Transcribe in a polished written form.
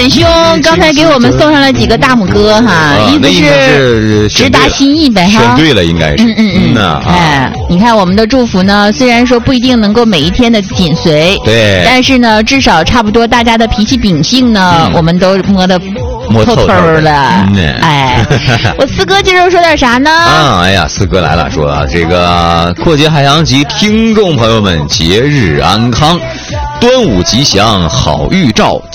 远兄刚才给我们送上了几个大拇哥哈，意思是直达心意呗哈。 选对了，应该是。 你看我们的祝福呢，虽然说不一定能够每一天的紧随， 对， 但是呢，至少差不多大家的脾气秉性呢，我们都摸透了。我四哥接着说点啥呢？ 哎呀，四哥来了，说这个过节海洋及听众朋友们节日安康，端午吉祥好预兆。